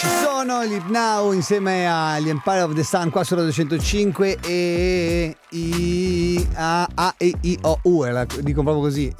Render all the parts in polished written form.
Ci sono gli Now insieme agli Empire of the Sun qua su Radio 105 e dico proprio così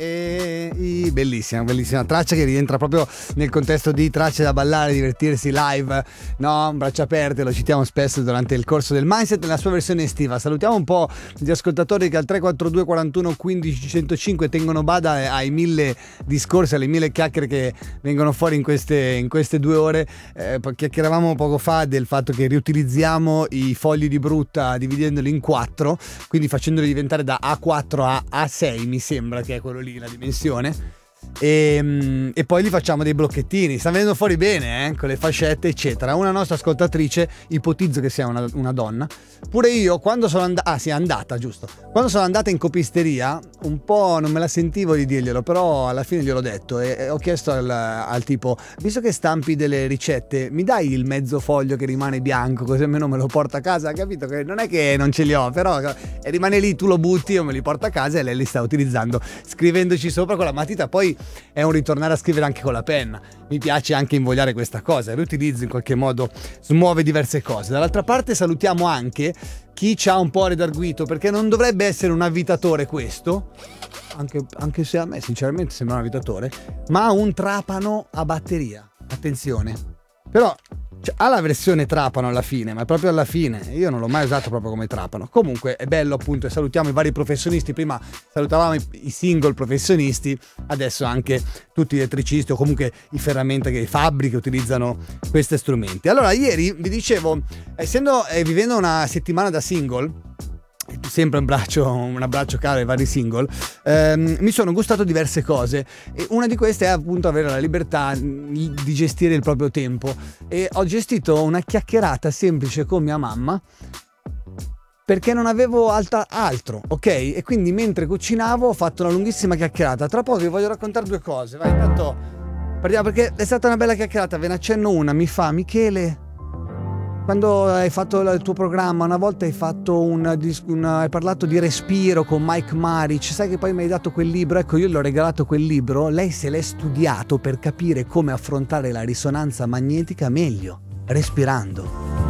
bellissima traccia che rientra proprio nel contesto di tracce da ballare, divertirsi live, no? Braccia aperte, lo citiamo spesso durante il corso del Mindset nella sua versione estiva. Salutiamo un po' gli ascoltatori che al 342 41 15 105 tengono bada ai 1000 discorsi, alle 1000 chiacchiere che vengono fuori in queste 2 ore. Chiacchieravamo poco fa del fatto che riutilizziamo i fogli di brutta dividendoli in 4, quindi facendoli diventare da A4 a A6, mi sembra che è quello lì la dimensione, e poi li facciamo dei blocchettini. Sta venendo fuori bene, con le fascette eccetera. Una nostra ascoltatrice, ipotizzo che sia una donna, pure io quando sono andata è andata, giusto, quando sono andata in copisteria un po' non me la sentivo di dirglielo, però alla fine gliel'ho detto e ho chiesto al tipo: visto che stampi delle ricette, mi dai il mezzo foglio che rimane bianco, così almeno me lo porto a casa? Capito che non è che non ce li ho, però rimane lì, tu lo butti, io me li porto a casa e lei li sta utilizzando, scrivendoci sopra con la matita. Poi è un ritornare a scrivere anche con la penna. Mi piace anche invogliare questa cosa, il riutilizzo in qualche modo smuove diverse cose. Dall'altra parte salutiamo anche chi ci ha un po' redarguito, perché non dovrebbe essere un avvitatore questo, anche se a me sinceramente sembra un avvitatore, ma un trapano a batteria. Attenzione, però ha la versione trapano alla fine, ma è proprio alla fine. Io non l'ho mai usato proprio come trapano. Comunque è bello, appunto, e salutiamo i vari professionisti. Prima salutavamo i single professionisti, adesso anche tutti gli elettricisti o comunque i ferramenta, che i fabbri che utilizzano questi strumenti. Allora, ieri vi dicevo, essendo vivendo una settimana da single, sempre un abbraccio caro ai vari single, mi sono gustato diverse cose e una di queste è appunto avere la libertà di gestire il proprio tempo, e ho gestito una chiacchierata semplice con mia mamma perché non avevo altro, ok? E quindi mentre cucinavo ho fatto una lunghissima chiacchierata. Tra poco vi voglio raccontare 2 cose, vai, intanto partiamo, perché è stata una bella chiacchierata. Ve ne accenno una. Mi fa: Michele, quando hai fatto il tuo programma, una volta hai parlato di respiro con Mike Maric, sai che poi mi hai dato quel libro? Ecco, io le ho regalato quel libro, lei se l'è studiato per capire come affrontare la risonanza magnetica meglio, respirando.